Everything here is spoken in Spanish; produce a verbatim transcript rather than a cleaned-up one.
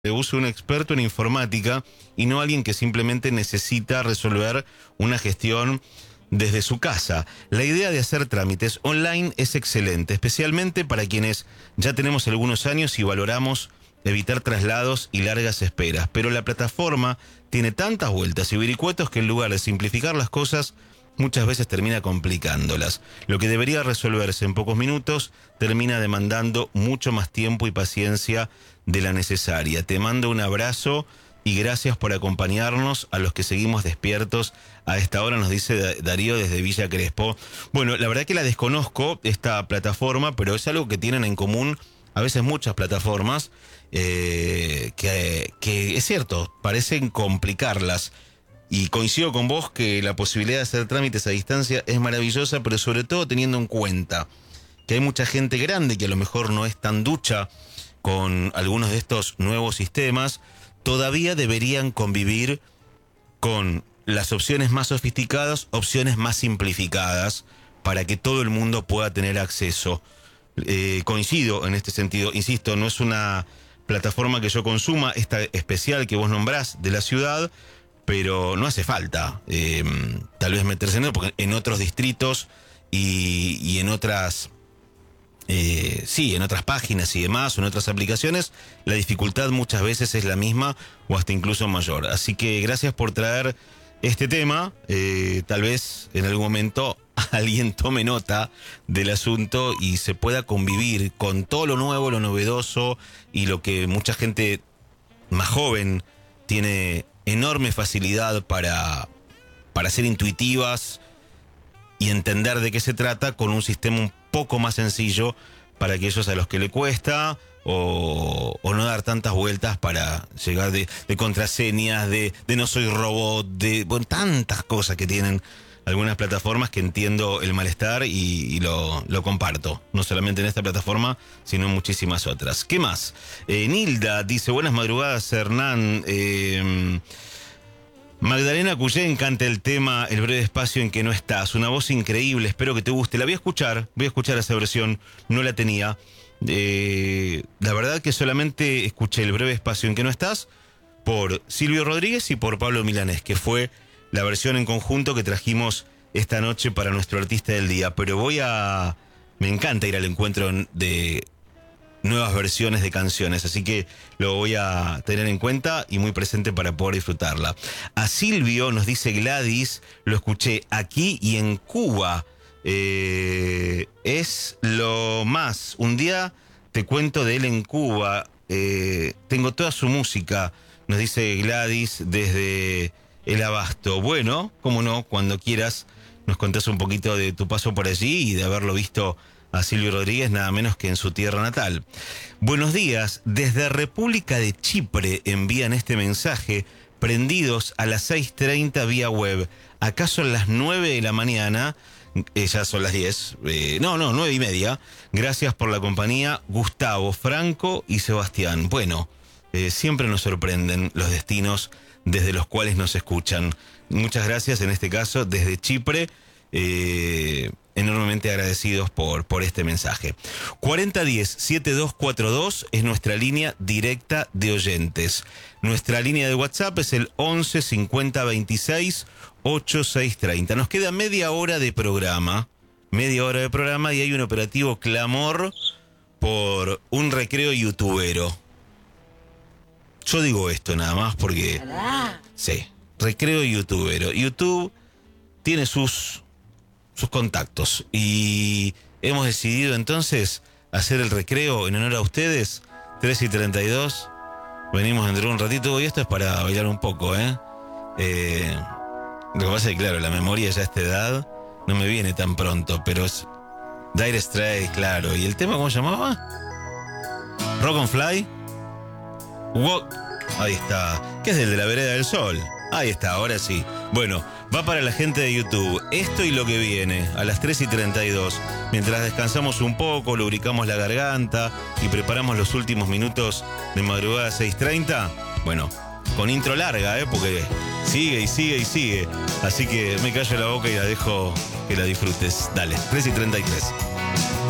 use un experto en informática y no alguien que simplemente necesita resolver una gestión desde su casa. La idea de hacer trámites online es excelente, especialmente para quienes ya tenemos algunos años y valoramos evitar traslados y largas esperas. Pero la plataforma tiene tantas vueltas y vericuetos que en lugar de simplificar las cosas, muchas veces termina complicándolas. Lo que debería resolverse en pocos minutos termina demandando mucho más tiempo y paciencia de la necesaria. Te mando un abrazo y gracias por acompañarnos a los que seguimos despiertos a esta hora, nos dice Darío desde Villa Crespo. Bueno, la verdad que la desconozco, esta plataforma, pero es algo que tienen en común a veces muchas plataformas, eh, que, que es cierto, parecen complicarlas. Y coincido con vos que la posibilidad de hacer trámites a distancia es maravillosa, pero sobre todo teniendo en cuenta que hay mucha gente grande que a lo mejor no es tan ducha con algunos de estos nuevos sistemas, todavía deberían convivir con las opciones más sofisticadas, opciones más simplificadas, para que todo el mundo pueda tener acceso. Eh, coincido en este sentido, insisto, no es una plataforma que yo consuma, esta especial que vos nombrás de la ciudad, pero no hace falta eh, tal vez meterse en él, porque en otros distritos y, y en otras... Eh, sí, en otras páginas y demás, o en otras aplicaciones, la dificultad muchas veces es la misma o hasta incluso mayor. Así que gracias por traer este tema. Eh, tal vez en algún momento alguien tome nota del asunto y se pueda convivir con todo lo nuevo, lo novedoso y lo que mucha gente más joven tiene enorme facilidad para, para ser intuitivas y entender de qué se trata, con un sistema un poco más sencillo para aquellos a los que le cuesta o, o no dar tantas vueltas para llegar de, de contraseñas, de, de no soy robot, de bueno, tantas cosas que tienen algunas plataformas, que entiendo el malestar y, y lo, lo comparto, no solamente en esta plataforma, sino en muchísimas otras. ¿Qué más? Eh, Nilda dice, buenas madrugadas, Hernán. Eh, Magdalena Cuyén canta el tema El breve espacio en que no estás. Una voz increíble, espero que te guste. La voy a escuchar, voy a escuchar esa versión, no la tenía. Eh, la verdad que solamente escuché El breve espacio en que no estás por Silvio Rodríguez y por Pablo Milanés, que fue la versión en conjunto que trajimos esta noche para nuestro artista del día. Pero voy a... me encanta ir al encuentro de nuevas versiones de canciones, así que lo voy a tener en cuenta y muy presente para poder disfrutarla. A Silvio, nos dice Gladys, lo escuché aquí y en Cuba. Eh, es lo más. Un día te cuento de él en Cuba. Eh, tengo toda su música, nos dice Gladys desde El Abasto. Bueno, cómo no, cuando quieras nos contás un poquito de tu paso por allí y de haberlo visto a Silvio Rodríguez, nada menos que en su tierra natal. Buenos días, desde República de Chipre envían este mensaje, prendidos a las seis treinta vía web. Acá son las nueve de la mañana, eh, ya son las diez, eh, no, no, nueve y media. Gracias por la compañía, Gustavo, Franco y Sebastián. Bueno, eh, siempre nos sorprenden los destinos desde los cuales nos escuchan. Muchas gracias, en este caso, desde Chipre, eh... enormemente agradecidos por, por este mensaje. cuarenta diez, setenta y dos cuarenta y dos es nuestra línea directa de oyentes. Nuestra línea de WhatsApp es el once cincuenta veintiséis ochenta y seis treinta. Nos queda media hora de programa, media hora de programa y hay un operativo clamor por un recreo youtubero. Yo digo esto nada más porque... sí, recreo youtubero. YouTube tiene sus... sus contactos y hemos decidido entonces hacer el recreo en honor a ustedes. Tres y treinta y dos, venimos dentro de un ratito y esto es para bailar un poco, ¿eh? eh lo que pasa es que claro, la memoria ya a esta edad no me viene tan pronto, pero es Dire Straits, claro. ¿Y el tema cómo se llamaba? Rock on Fly. Walk. Ahí está, que es el de la vereda del sol. Ahí está, ahora sí. Bueno, va para la gente de YouTube. Esto y lo que viene, a las tres y treinta y dos. Mientras descansamos un poco, lubricamos la garganta y preparamos los últimos minutos de madrugada seis treinta. Bueno, con intro larga, ¿eh? Porque sigue y sigue y sigue. Así que me callo la boca y la dejo que la disfrutes. Dale, tres y treinta y tres.